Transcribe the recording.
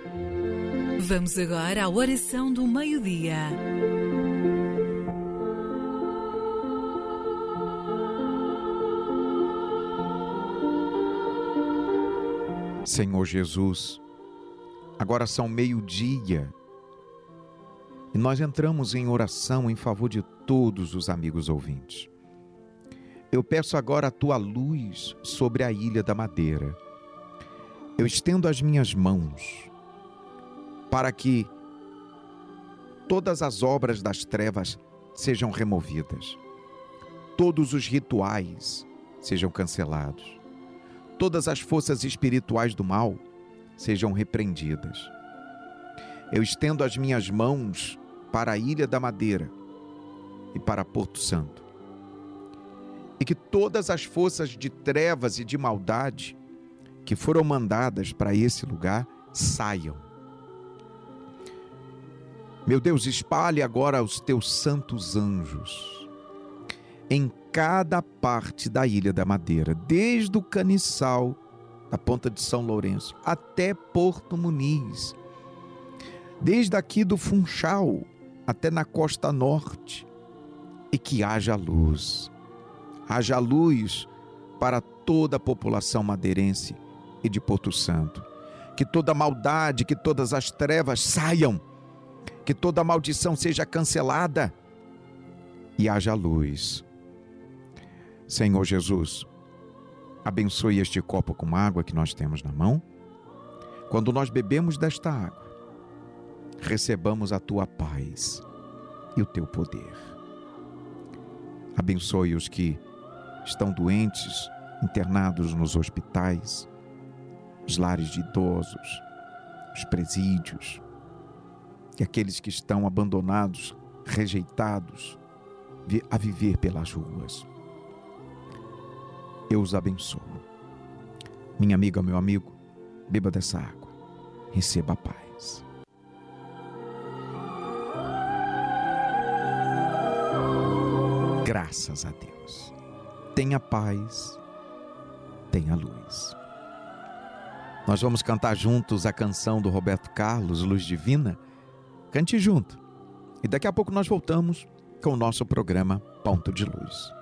Vamos agora à oração do meio-dia. Senhor Jesus, agora são meio-dia e nós entramos em oração em favor de todos os amigos ouvintes. Eu peço agora a tua luz sobre a Ilha da Madeira. Eu estendo as minhas mãos para que todas as obras das trevas sejam removidas, todos os rituais sejam cancelados, todas as forças espirituais do mal sejam repreendidas. Eu estendo as minhas mãos para a Ilha da Madeira e para Porto Santo, e que todas as forças de trevas e de maldade que foram mandadas para esse lugar saiam. Meu Deus, espalhe agora os teus santos anjos em cada parte da Ilha da Madeira, desde o Caniçal, da Ponta de São Lourenço, até Porto Muniz, desde aqui do Funchal até na costa norte, e que haja luz para toda a população madeirense e de Porto Santo, que toda maldade, que todas as trevas saiam, que toda maldição seja cancelada e haja luz. Senhor Jesus, abençoe este copo com água que nós temos na mão. Quando nós bebemos desta água, recebamos a tua paz e o teu poder. Abençoe os que estão doentes, internados nos hospitais, os lares de idosos, os presídios, e aqueles que estão abandonados, rejeitados, a viver pelas ruas. Eu os abençoo. Minha amiga, meu amigo, beba dessa água, receba a paz. Graças a Deus. Tenha paz, tenha luz. Nós vamos cantar juntos a canção do Roberto Carlos, Luz Divina. Cante junto. E daqui a pouco nós voltamos com o nosso programa Ponto de Luz.